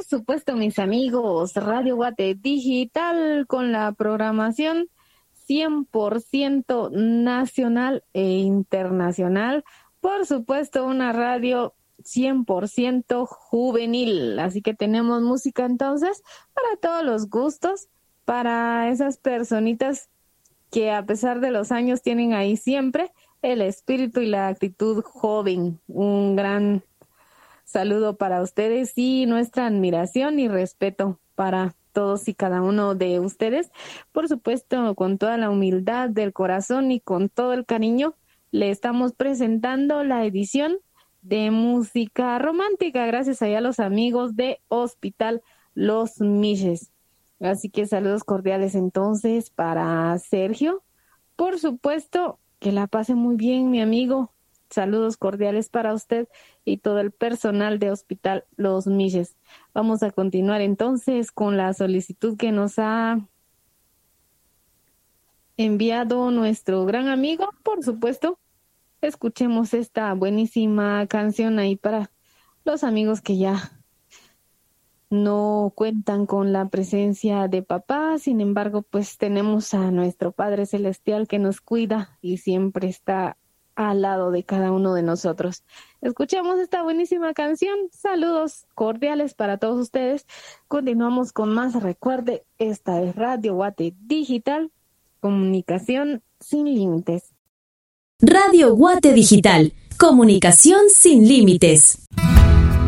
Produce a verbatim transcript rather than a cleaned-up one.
supuesto, mis amigos, Radio Guate Digital con la programación cien por ciento nacional e internacional. Por supuesto, una radio cien por ciento juvenil. Así que tenemos música entonces para todos los gustos, para esas personitas que a pesar de los años tienen ahí siempre el espíritu y la actitud joven. Un gran saludo para ustedes y nuestra admiración y respeto para todos y cada uno de ustedes. Por supuesto, con toda la humildad del corazón y con todo el cariño, le estamos presentando la edición de música romántica, gracias allá a los amigos de Hospital Los Miches. Así que saludos cordiales entonces para Sergio. Por supuesto, que la pase muy bien, mi amigo. Saludos cordiales para usted y todo el personal de Hospital Los Miches. Vamos a continuar entonces con la solicitud que nos ha enviado nuestro gran amigo. Por supuesto, escuchemos esta buenísima canción ahí para los amigos que ya no cuentan con la presencia de papá. Sin embargo, pues tenemos a nuestro Padre Celestial que nos cuida y siempre está al lado de cada uno de nosotros. Escuchamos esta buenísima canción. Saludos cordiales para todos ustedes. Continuamos con más. Recuerde, esta es Radio Guate Digital, comunicación sin límites. Radio Guate Digital, comunicación sin límites.